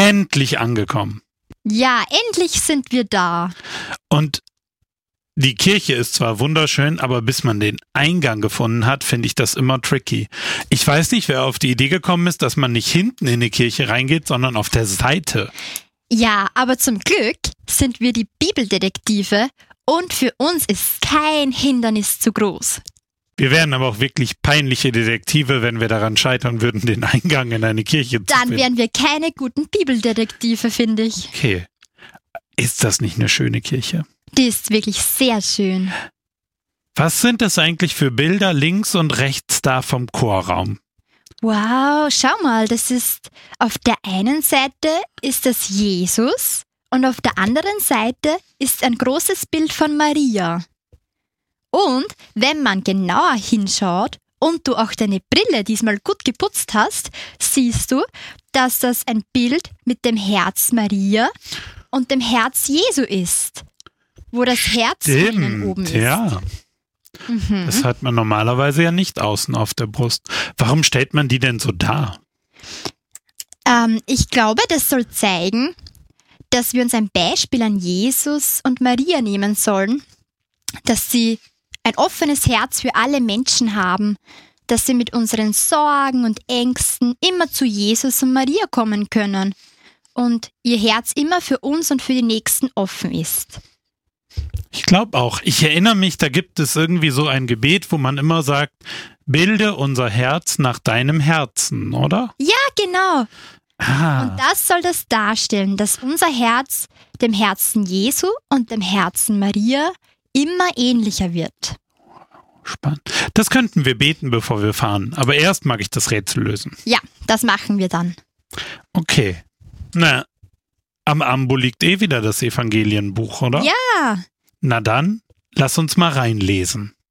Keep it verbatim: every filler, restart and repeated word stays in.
endlich angekommen. Ja, endlich sind wir da. Und die Kirche ist zwar wunderschön, aber bis man den Eingang gefunden hat, finde ich das immer tricky. Ich weiß nicht, wer auf die Idee gekommen ist, dass man nicht hinten in die Kirche reingeht, sondern auf der Seite. Ja, aber zum Glück sind wir die Bibeldetektive und für uns ist kein Hindernis zu groß. Wir wären aber auch wirklich peinliche Detektive, wenn wir daran scheitern würden, den Eingang in eine Kirche zu Dann finden. wären wir keine guten Bibeldetektive, finde ich. Okay. Ist das nicht eine schöne Kirche? Die ist wirklich sehr schön. Was sind das eigentlich für Bilder links und rechts da vom Chorraum? Wow, schau mal, das ist auf der einen Seite ist das Jesus und auf der anderen Seite ist ein großes Bild von Maria. Und wenn man genauer hinschaut und du auch deine Brille diesmal gut geputzt hast, siehst du, dass das ein Bild mit dem Herz Maria und dem Herz Jesu ist, wo das Herz innen oben ist. Ja. Mhm. Das hat man normalerweise ja nicht außen auf der Brust. Warum stellt man die denn so dar? Ähm, ich glaube, das soll zeigen, dass wir uns ein Beispiel an Jesus und Maria nehmen sollen, dass sie ein offenes Herz für alle Menschen haben, dass sie mit unseren Sorgen und Ängsten immer zu Jesus und Maria kommen können und ihr Herz immer für uns und für die Nächsten offen ist. Ich glaube auch. Ich erinnere mich, da gibt es irgendwie so ein Gebet, wo man immer sagt, bilde unser Herz nach deinem Herzen, oder? Ja, genau. Ah. Und das soll das darstellen, dass unser Herz dem Herzen Jesu und dem Herzen Maria immer ähnlicher wird. Spannend. Das könnten wir beten, bevor wir fahren. Aber erst mag ich das Rätsel lösen. Ja, das machen wir dann. Okay. Na, am Ambo liegt eh wieder das Evangelienbuch, oder? Ja. Na dann, lass uns mal reinlesen.